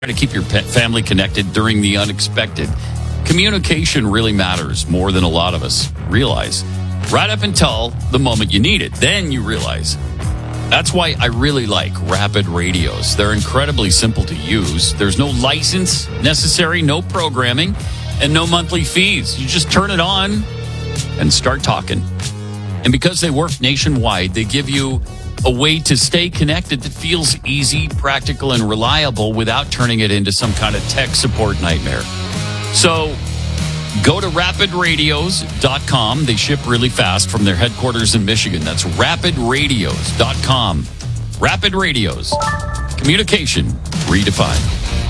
to keep your family connected during the unexpected. Communication really matters more than a lot of us realize. Right up until the moment you need it. Then you realize. That's why I really like Rapid Radios. They're incredibly simple to use. There's no license necessary, no programming, and no monthly fees. You just turn it on and start talking. And because they work nationwide, they give you a way to stay connected that feels easy, practical, and reliable without turning it into some kind of tech support nightmare. So go to rapidradios.com. They ship really fast from their headquarters in Michigan. That's rapidradios.com. Rapid Radios. Communication redefined.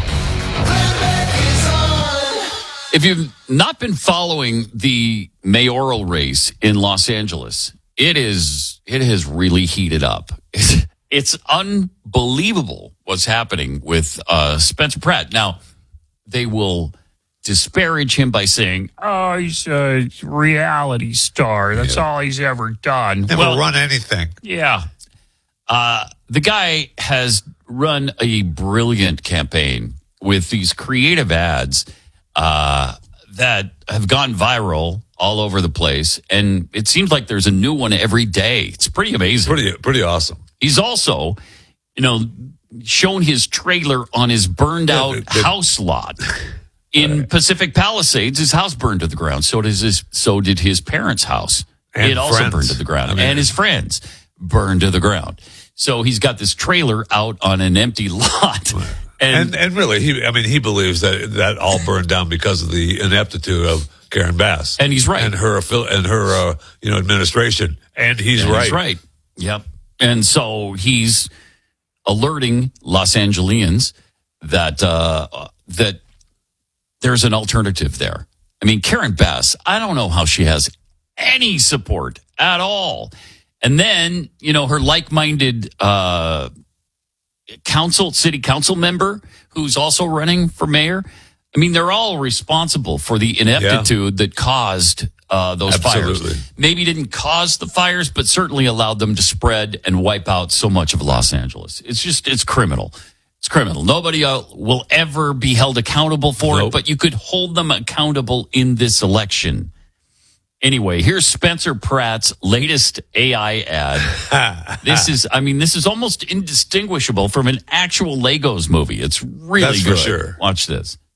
If you've not been following the mayoral race in Los Angeles, it has really heated up. It's unbelievable what's happening with Spencer Pratt. Now, they will disparage him by saying, "Oh, he's a reality star. That's all he's ever done. Never run anything." Yeah. The guy has run a brilliant campaign with these creative ads that have gone viral all over the place. And it seems like there's a new one every day. It's pretty amazing. Pretty awesome. He's also, shown his trailer on his burned out house lot. In Pacific Palisades, his house burned to the ground. So did his parents' house. And it also burned to the ground. And his friends burned to the ground. So he's got this trailer out on an empty lot. And really, he believes that all burned down because of the ineptitude of Karen Bass. And he's right. And her administration. And he's right. He's right. Yep. And so he's alerting Los Angeles that there's an alternative there. I mean, Karen Bass, I don't know how she has any support at all. And then, her like-minded city council member who's also running for mayor. I mean, they're all responsible for the ineptitude that caused those fires. Maybe didn't cause the fires, but certainly allowed them to spread and wipe out so much of Los Angeles. It's criminal. It's criminal. Nobody will ever be held accountable for it, but you could hold them accountable in this election. Anyway, here's Spencer Pratt's latest AI ad. This is almost indistinguishable from an actual Legos movie. It's really good. That's for sure. Watch this.